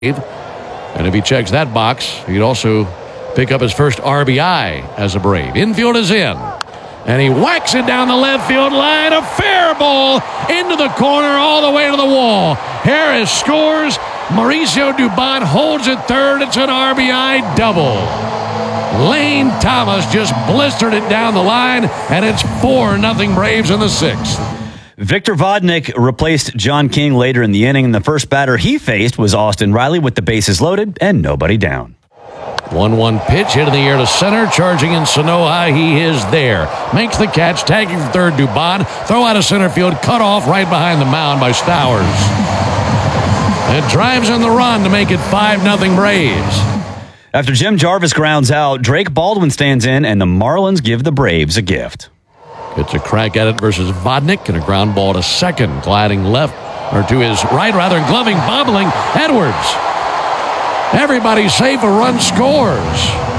And if he checks that box, he'd also pick up his first RBI as a Brave. Infield is in. And he whacks it down the left field line. A fair ball into the corner all the way to the wall. Harris scores. Mauricio Dubon holds it third. It's an RBI double. Lane Thomas just blistered it down the line, and it's 4-0 Braves in the sixth. Victor Vodnik replaced John King later in the inning, and the first batter he faced was Austin Riley with the bases loaded and nobody down. 1-1 pitch hit in the air to center, charging in Sanoha. He is there. Makes the catch, tagging for third Dubon. Throw out of center field, cut off right behind the mound by Stowers. And drives in the run to make it 5-0 Braves. After Jim Jarvis grounds out, Drake Baldwin stands in, and the Marlins give the Braves a gift. Gets a crack at it versus Vodnik, and a ground ball to second, gliding left, or to his right rather, and gloving, bobbling Edwards. Everybody's safe, a run scores.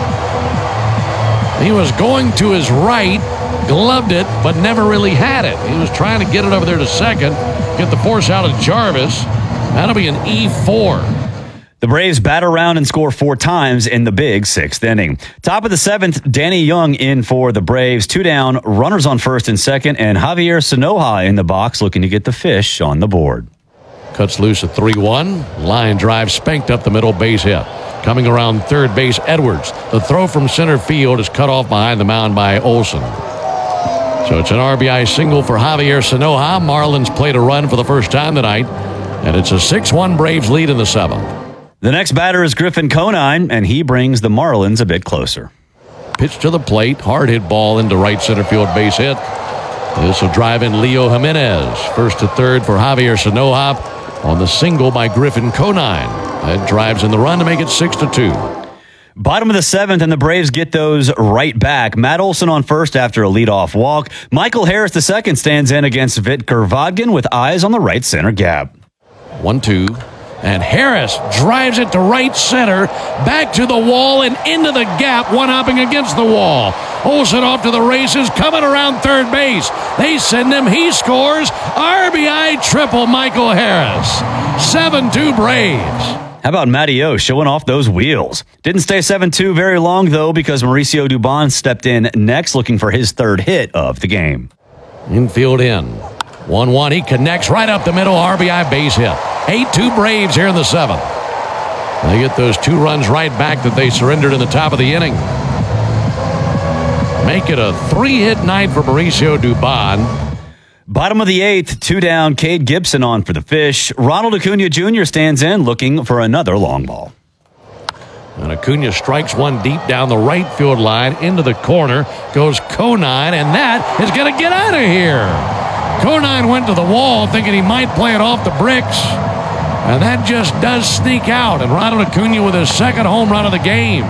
He was going to his right, gloved it, but never really had it. He was trying to get it over there to second, get the force out of Jarvis. That'll be an E4. The Braves bat around and score 4 times in the big sixth inning. Top of the seventh, Danny Young in for the Braves. 2 down, runners on first and second, and Javier Sanoha in the box looking to get the fish on the board. Cuts loose at 3-1. Line drive spanked up the middle, base hit. Coming around third base, Edwards. The throw from center field is cut off behind the mound by Olson. So it's an RBI single for Javier Sanoha. Marlins played a run for the first time tonight, and it's a 6-1 Braves lead in the seventh. The next batter is Griffin Conine, and he brings the Marlins a bit closer. Pitch to the plate, hard hit ball into right center field, base hit. This will drive in Leo Jimenez. First to third for Javier Sanoha on the single by Griffin Conine. That drives in the run to make it 6-2. Bottom of the seventh, and the Braves get those right back. Matt Olson on first after a leadoff walk. Michael Harris II stands in against Victor Vodkin with eyes on the right center gap. 1-2. And Harris drives it to right center, back to the wall and into the gap, one-hopping against the wall. Olson off to the races, coming around third base. They send him, he scores. RBI triple, Michael Harris. 7-2 Braves. How about Matty O showing off those wheels? Didn't stay 7-2 very long, though, because Mauricio Dubon stepped in next looking for his third hit of the game. Infield in. 1-1, he connects right up the middle, RBI base hit. 8-2 Braves here in the seventh. They get those 2 runs right back that they surrendered in the top of the inning. Make it a 3-hit night for Mauricio Dubon. Bottom of the eighth, 2 down, Cade Gibson on for the fish. Ronald Acuna Jr. stands in looking for another long ball. And Acuna strikes one deep down the right field line into the corner. Goes Conine, and that is going to get out of here. Conine went to the wall thinking he might play it off the bricks. And that just does sneak out. And Ronald Acuna with his second home run of the game.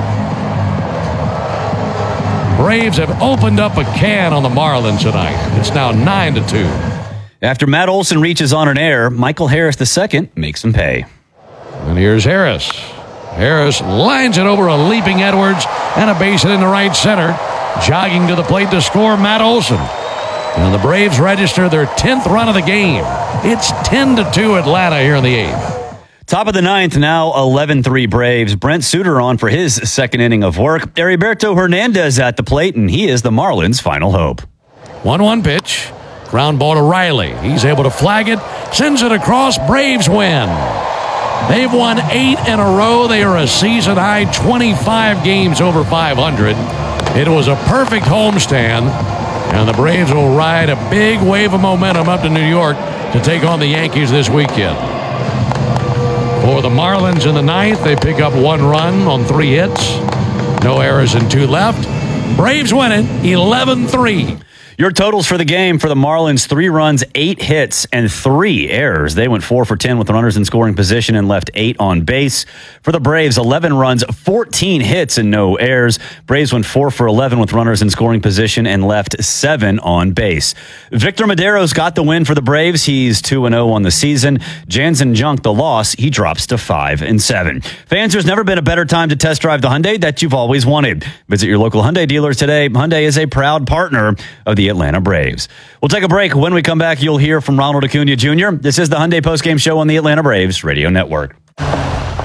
Braves have opened up a can on the Marlins tonight. It's now 9-2. After Matt Olson reaches on an error, Michael Harris II makes him pay. And here's Harris. Harris lines it over a leaping Edwards and a base hit into right center. Jogging to the plate to score, Matt Olson. And the Braves register their 10th run of the game. It's 10-2 Atlanta here in the eighth. Top of the ninth, now 11-3 Braves. Brent Suter on for his second inning of work. Heriberto Hernandez at the plate, and he is the Marlins' final hope. 1-1 pitch. Ground ball to Riley. He's able to flag it. Sends it across. Braves win. They've won 8 in a row. They are a season-high 25 games over 500. It was a perfect homestand. And the Braves will ride a big wave of momentum up to New York to take on the Yankees this weekend. For the Marlins in the ninth, they pick up 1 run on 3 hits. No errors and 2 left. Braves win it 11-3. Your totals for the game for the Marlins: 3 runs, 8 hits, and 3 errors. They went 4 for 10 with runners in scoring position and left 8 on base. For the Braves, 11 runs, 14 hits, and no errors. Braves went 4 for 11 with runners in scoring position and left 7 on base. Victor Medeiros got the win for the Braves. He's 2-0 on the season. Jansen Junk, the loss, he drops to 5-7. Fans, there's never been a better time to test drive the Hyundai that you've always wanted. Visit your local Hyundai dealers today. Hyundai is a proud partner of the Atlanta Braves. We'll take a break. When we come back, you'll hear from Ronald Acuna Jr. This is the Hyundai Postgame Show on the Atlanta Braves Radio Network.